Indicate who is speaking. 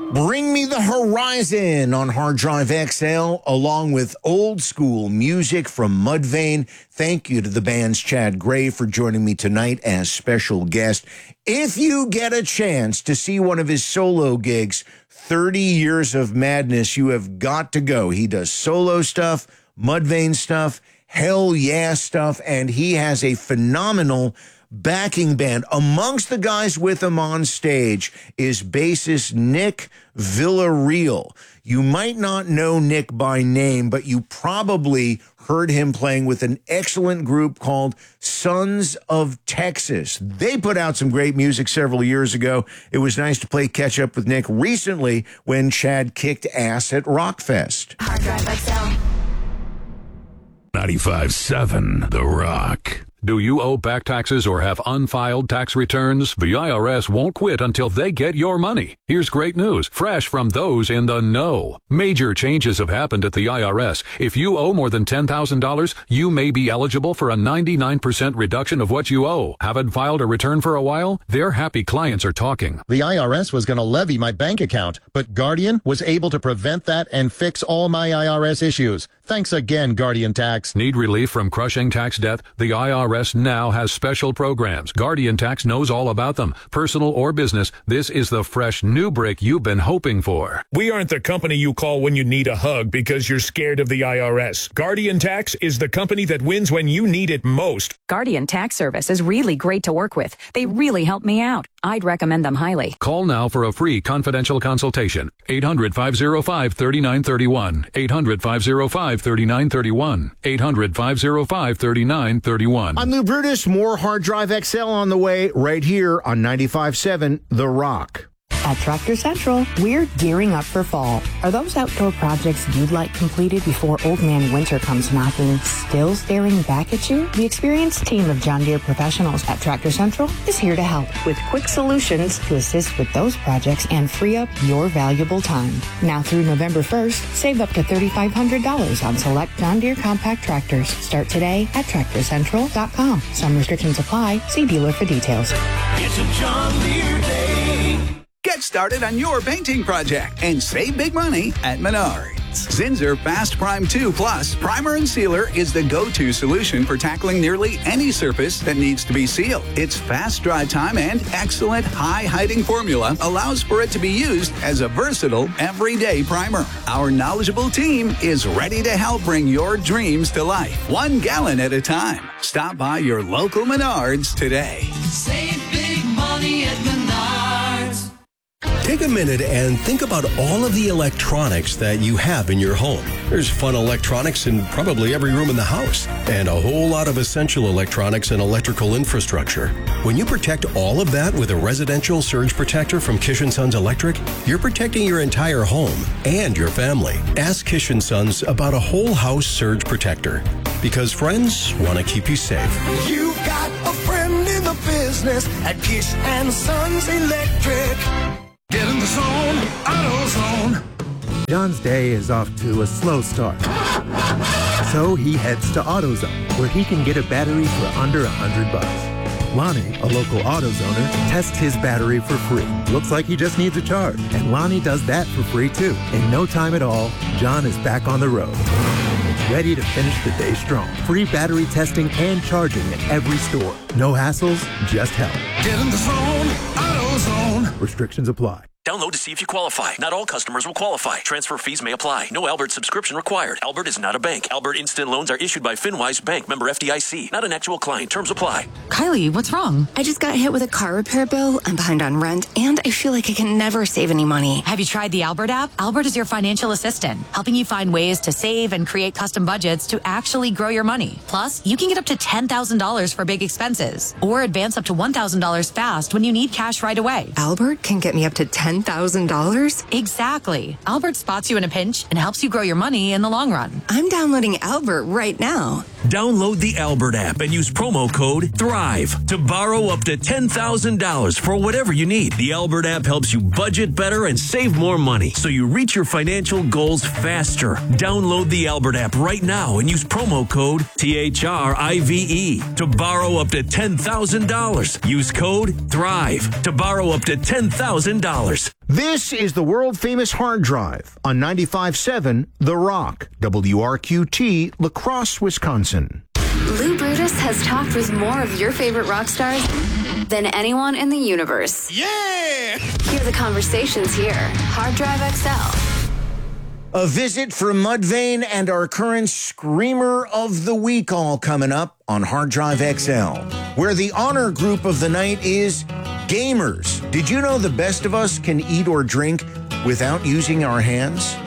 Speaker 1: Bring Me the Horizon on Hard Drive XL, along with old school music from Mudvayne. Thank you to the band's Chad Gray for joining me tonight as special guest. If you get a chance to see one of his solo gigs, 30 Years of Madness, you have got to go. He does solo stuff, Mudvayne stuff, Hell Yeah stuff, and he has a phenomenal backing band. Amongst the guys with him on stage is bassist Nick Villarreal. You might not know Nick by name, but you probably heard him playing with an excellent group called Sons of Texas. They put out some great music several years ago. It was nice to play catch up with Nick recently when Chad kicked ass at Rockfest.
Speaker 2: Hard Drive XL.
Speaker 3: 95.7 The Rock. Do you owe back taxes or have unfiled tax returns? The IRS won't quit until they get your money. Here's great news, fresh from those in the know. Major changes have happened at the IRS. If you owe more than $10,000, you may be eligible for a 99% reduction of what you owe. Haven't filed a return for a while? Their happy clients are talking.
Speaker 4: The IRS was going to levy my bank account, but Guardian was able to prevent that and fix all my IRS issues. Thanks again, Guardian Tax.
Speaker 3: Need relief from crushing tax debt? The IRS now has special programs. Guardian Tax knows all about them. Personal or business, this is the fresh new break you've been hoping for.
Speaker 5: We aren't the company you call when you need a hug because you're scared of the IRS. Guardian Tax is the company that wins when you need it most.
Speaker 6: Guardian Tax Service is really great to work with. They really help me out. I'd recommend them highly.
Speaker 3: Call now for a free confidential consultation. 800-505-3931. 800-505-3931. 800-505-3931.
Speaker 1: I'm Lou Brutus. More Hard Drive XL on the way right here on 95.7 The Rock.
Speaker 7: At Tractor Central, we're gearing up for fall. Are those outdoor projects you'd like completed before Old Man Winter comes knocking still staring back at you? The experienced team of John Deere professionals at Tractor Central is here to help with quick solutions to assist with those projects and free up your valuable time. Now through November 1st, save up to $3,500 on select John Deere compact tractors. Start today at TractorCentral.com. Some restrictions apply. See dealer for details.
Speaker 8: It's a John Deere day. Get started on your painting project and save big money at Menards. Zinsser Fast Prime 2 Plus Primer and Sealer is the go-to solution for tackling nearly any surface that needs to be sealed. Its fast dry time and excellent high-hiding formula allows for it to be used as a versatile everyday primer. Our knowledgeable team is ready to help bring your dreams to life, 1 gallon at a time. Stop by your local Menards today.
Speaker 2: Save big money at Menards.
Speaker 9: Take a minute and think about all of the electronics that you have in your home. There's fun electronics in probably every room in the house, and a whole lot of essential electronics and electrical infrastructure. When you protect all of that with a residential surge protector from Kish & Sons Electric, you're protecting your entire home and your family. Ask Kish & Sons about a whole house surge protector, because friends want to keep you safe.
Speaker 8: You've got a friend in the business at Kish & Sons Electric. Get in the zone, AutoZone.
Speaker 10: John's day is off to a slow start. So he heads to AutoZone, where he can get a battery for under $100. Lonnie, a local AutoZoner, tests his battery for free. Looks like he just needs a charge. And Lonnie does that for free too. In no time at all, John is back on the road, ready to finish the day strong. Free battery testing and charging at every store. No hassles, just help.
Speaker 8: Get in the zone, AutoZone.
Speaker 10: Restrictions apply.
Speaker 11: Download to see if you qualify. Not all customers will qualify. Transfer fees may apply. No Albert subscription required. Albert is not a bank. Albert Instant Loans are issued by FinWise Bank, member FDIC. Not an actual client. Terms apply.
Speaker 12: Kylie, what's wrong? I just got hit with a car repair bill. I'm behind on rent, and I feel like I can never save any money.
Speaker 6: Have you tried the Albert app? Albert is your financial assistant, helping you find ways to save and create custom budgets to actually grow your money. Plus, you can get up to $10,000 for big expenses, or advance up to $1,000 fast when you need cash right away.
Speaker 12: Albert can get me up to $10,000?
Speaker 6: Exactly. Albert spots you in a pinch and helps you grow your money in the long run.
Speaker 12: I'm downloading Albert right now.
Speaker 11: Download the Albert app and use promo code THRIVE to borrow up to $10,000 for whatever you need. The Albert app helps you budget better and save more money so you reach your financial goals faster. Download the Albert app right now and use promo code THRIVE to borrow up to $10,000. Use code THRIVE to borrow up to $10,000. $10.
Speaker 1: This is the world-famous Hard Drive on 95.7 The Rock, WRQT, La Crosse, Wisconsin.
Speaker 13: Lou Brutus has talked with more of your favorite rock stars than anyone in the universe. Yeah! Hear the conversations here. Hard Drive XL.
Speaker 1: A visit from Mudvayne and our current Screamer of the Week all coming up on Hard Drive XL, where the honor group of the night is Gamers. Did you know the best of us can eat or drink without using our hands?